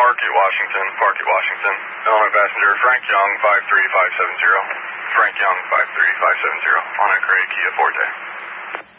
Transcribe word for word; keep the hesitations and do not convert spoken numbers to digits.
Park at Washington, Park at Washington. Illinois passenger Frank Young, five three five seven zero. Frank Young, five three five seven zero, on a gray Kia Forte.